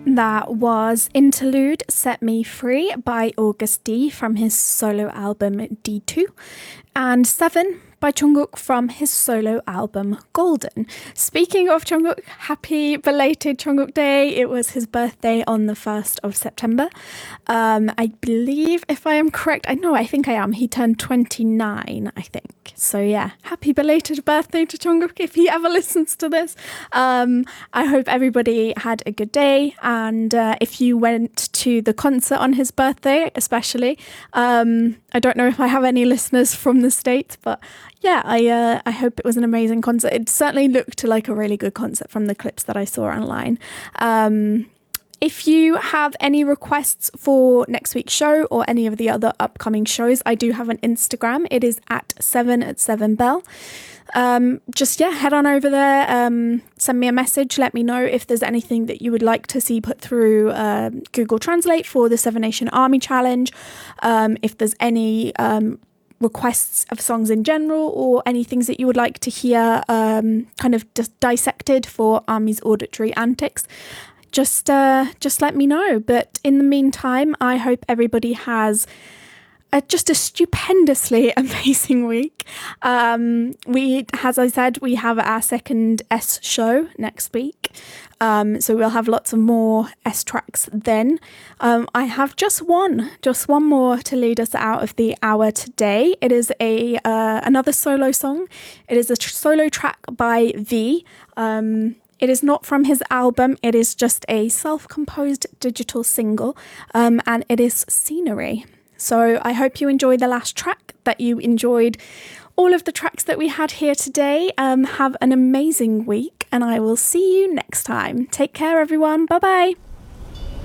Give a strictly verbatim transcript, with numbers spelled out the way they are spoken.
That was Interlude Set Me Free by August D from his solo album D two, and Seven by Jungkook from his solo album Golden. Speaking of Jungkook, happy belated Jungkook Day. It was his birthday on the first of September. Um, I believe, if I am correct, I know, I think I am, he turned twenty-nine, I think. So yeah, happy belated birthday to Jungkook if he ever listens to this. Um, I hope everybody had a good day, and uh, if you went to the concert on his birthday especially, um, I don't know if I have any listeners from the States, but yeah, I uh, I hope it was an amazing concert. It certainly looked like a really good concert from the clips that I saw online. Um, if you have any requests for next week's show or any of the other upcoming shows, I do have an Instagram. It is at seven at seven bell. Um, just, yeah, head on over there, um, send me a message, let me know if there's anything that you would like to see put through uh, Google Translate for the Seven Nation Army Challenge, um, if there's any um, requests of songs in general, or any things that you would like to hear um, kind of dis- dissected for Army's auditory antics. Just, uh, just let me know. But in the meantime, I hope everybody has a, just a stupendously amazing week. Um, we, as I said, we have our second S show next week. Um, so we'll have lots of more S tracks then. Um, I have just one, just one more to lead us out of the hour today. It is a uh, another solo song. It is a tr- solo track by V. Um, It is not from his album, it is just a self-composed digital single, um, and it is Scenery. So I hope you enjoyed the last track, that you enjoyed all of the tracks that we had here today. Um, have an amazing week, and I will see you next time. Take care, everyone. Bye-bye.